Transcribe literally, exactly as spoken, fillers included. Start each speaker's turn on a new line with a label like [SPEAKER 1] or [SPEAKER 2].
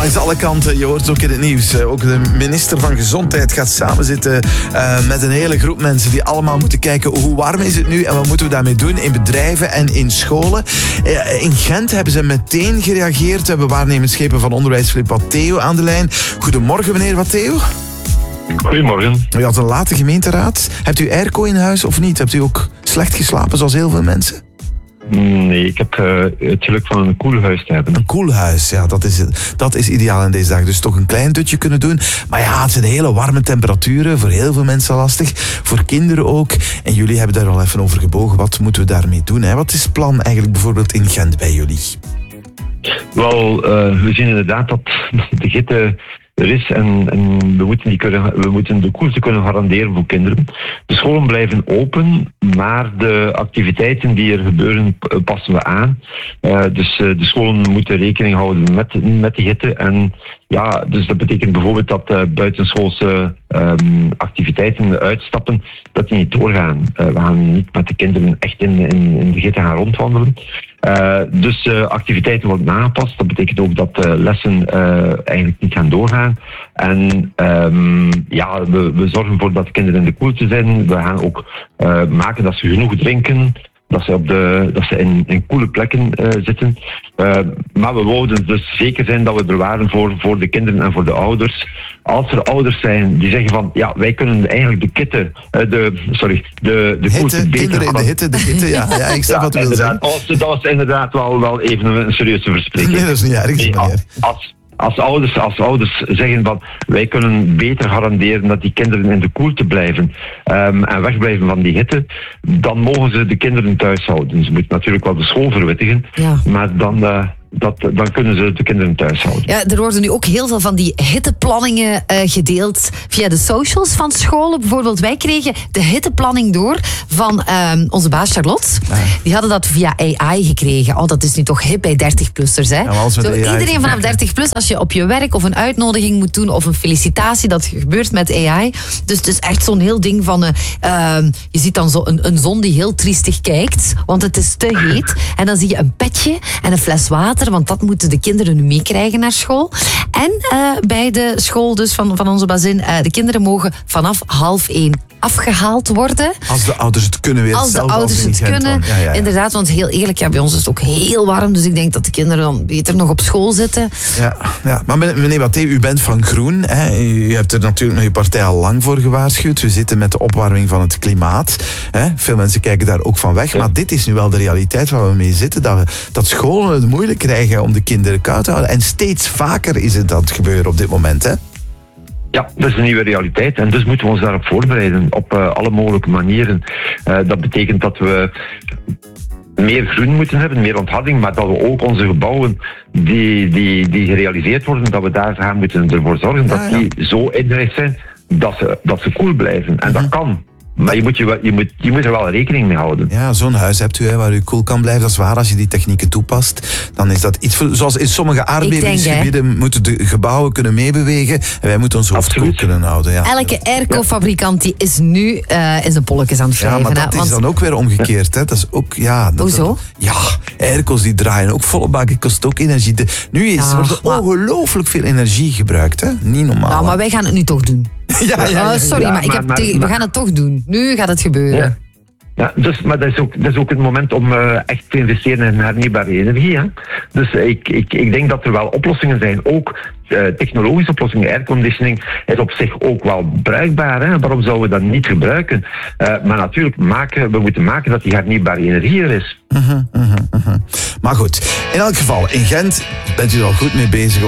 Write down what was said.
[SPEAKER 1] langs alle kanten. Je hoort ook in het nieuws. Ook de minister van Gezondheid gaat samenzitten uh, met een hele groep mensen die allemaal moeten kijken hoe warm is het nu en wat moeten we daarmee doen in bedrijven en in scholen. Uh, in Gent hebben ze meteen gereageerd. We hebben waarnemend schepen van onderwijs Filip Watteo aan de lijn. Goedemorgen, meneer Watteo.
[SPEAKER 2] Goedemorgen.
[SPEAKER 1] U had een late gemeenteraad. Hebt u airco in huis of niet? Hebt u ook slecht geslapen zoals heel veel mensen?
[SPEAKER 2] Nee, ik heb uh, het geluk van een koelhuis te hebben.
[SPEAKER 1] Een koelhuis, ja, dat is, dat is ideaal in deze dag. Dus toch een klein dutje kunnen doen. Maar ja, het zijn hele warme temperaturen. Voor heel veel mensen lastig. Voor kinderen ook. En jullie hebben daar al even over gebogen. Wat moeten we daarmee doen? Hè? Wat is het plan eigenlijk bijvoorbeeld in Gent bij jullie?
[SPEAKER 2] Wel, uh, we zien inderdaad dat de hitte er is en, en we, moeten die kunnen, we moeten de koelte kunnen garanderen voor kinderen. De scholen blijven open, maar de activiteiten die er gebeuren passen we aan. Uh, dus uh, de scholen moeten rekening houden met, met die hitte. En ja, dus dat betekent bijvoorbeeld dat uh, buitenschoolse um, activiteiten, uitstappen, dat die niet doorgaan. Uh, we gaan niet met de kinderen echt in, in, in de hitte gaan rondwandelen. Uh, dus uh, activiteiten worden aangepast. Dat betekent ook dat uh, lessen uh, eigenlijk niet gaan doorgaan. En um, ja, we, we zorgen ervoor dat de kinderen in de koelte zijn. We gaan ook uh, maken dat ze genoeg drinken. Dat ze, op de, dat ze in, in koele plekken uh, zitten. Uh, maar we wouden dus zeker zijn dat we er waren voor, voor de kinderen en voor de ouders. Als er ouders zijn die zeggen van, ja, wij kunnen eigenlijk de kitte, uh, de, sorry, de, de koelte beter...
[SPEAKER 1] Kinderen in de hitte, de hitte, ja. ja ik snap
[SPEAKER 2] ja,
[SPEAKER 1] wat u wil zeggen.
[SPEAKER 2] Dat was inderdaad wel, wel even een serieuze verspreking.
[SPEAKER 1] Nee, dat is niet erg.
[SPEAKER 2] Nee, als, als, als, ouders, als ouders zeggen van, wij kunnen beter garanderen dat die kinderen in de koelte blijven um, en wegblijven van die hitte, dan mogen ze de kinderen thuis houden. Ze moeten natuurlijk wel de school verwittigen, ja. maar dan... Uh, Dat, dan kunnen ze de kinderen thuis houden.
[SPEAKER 3] Ja, er worden nu ook heel veel van die hitteplanningen uh, gedeeld via de socials van scholen. Bijvoorbeeld, wij kregen de hitteplanning door van uh, onze baas Charlotte. Ja. Die hadden dat via A I gekregen. Oh, dat is nu toch hip bij dertig-plussers, hè? Ja, Zo, iedereen vanaf dertig plus, als je op je werk of een uitnodiging moet doen of een felicitatie, dat gebeurt met A I. Dus het is echt zo'n heel ding van... Uh, uh, je ziet dan zo een, een zon die heel triestig kijkt, want het is te heet. En dan zie je een petje en een fles water, want dat moeten de kinderen nu meekrijgen naar school. En uh, bij de school dus van, van onze bazin, uh, de kinderen mogen vanaf half één afgehaald worden.
[SPEAKER 1] Als de ouders het kunnen weer.
[SPEAKER 3] Als de ouders het kunnen, ja, ja, ja. Inderdaad, want heel eerlijk, ja, bij ons is het ook heel warm, dus ik denk dat de kinderen dan beter nog op school zitten.
[SPEAKER 1] Ja, ja. Maar meneer Watteo, u bent van Groen. Hè. U hebt er natuurlijk nog uw partij al lang voor gewaarschuwd. We zitten met de opwarming van het klimaat. Hè. Veel mensen kijken daar ook van weg, ja. Maar dit is nu wel de realiteit waar we mee zitten, dat, we, dat scholen het moeilijk krijgen om de kinderen koud te houden. En steeds vaker is het dat gebeuren op dit moment, hè?
[SPEAKER 2] Ja, dat is een nieuwe realiteit en dus moeten we ons daarop voorbereiden op uh, alle mogelijke manieren. Uh, dat betekent dat we meer groen moeten hebben, meer ontharding, maar dat we ook onze gebouwen die, die, die gerealiseerd worden, dat we daar gaan moeten ervoor zorgen dat ja, ja. die zo ingericht zijn dat ze, dat ze koel blijven. En mm-hmm. dat kan. Maar je moet, je, je, moet, je moet er wel rekening mee houden.
[SPEAKER 1] Ja, zo'n huis hebt u hè, waar u koel kan blijven. Dat is waar, als je die technieken toepast. Dan is dat iets... Zoals in sommige aardbevingsgebieden denk, moeten de gebouwen kunnen meebewegen. En wij moeten ons hoofd koel kunnen houden. Ja.
[SPEAKER 3] Elke airco-fabrikant die is nu uh, in zijn polletjes aan het wrijven.
[SPEAKER 1] Ja, maar dat
[SPEAKER 3] hè,
[SPEAKER 1] is
[SPEAKER 3] want...
[SPEAKER 1] dan ook weer omgekeerd. Hè. Dat is ook... Ja, dat
[SPEAKER 3] Hoezo?
[SPEAKER 1] Ja, airco's die draaien ook volle bak. kost ook energie. De, nu is, ja, wordt er maar... ongelooflijk veel energie gebruikt. Hè. Niet normaal.
[SPEAKER 3] Nou, maar wij gaan het nu toch doen.
[SPEAKER 1] Ja, ja, ja.
[SPEAKER 3] Oh, sorry, ja, maar, ik heb maar, te- maar, we gaan het toch doen. Nu gaat het gebeuren.
[SPEAKER 2] Ja. Ja, dus, maar dat is, ook, dat is ook het moment om uh, echt te investeren in hernieuwbare energie. Hè. Dus ik, ik, ik denk dat er wel oplossingen zijn. Ook uh, technologische oplossingen. Airconditioning is op zich ook wel bruikbaar. Hè. Waarom zouden we dat niet gebruiken? Uh, maar natuurlijk, maken, we moeten maken dat die hernieuwbare energie er is.
[SPEAKER 1] Uh-huh, uh-huh, uh-huh. Maar goed, in elk geval, in Gent bent u er al goed mee bezig.